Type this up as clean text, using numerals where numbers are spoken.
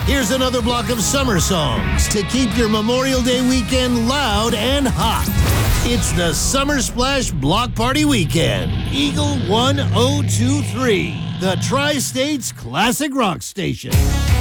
Here's another block of summer songs to keep your Memorial Day weekend loud and hot. It's the Summer Splash Block Party Weekend. Eagle 1023, the Tri-State's classic rock station.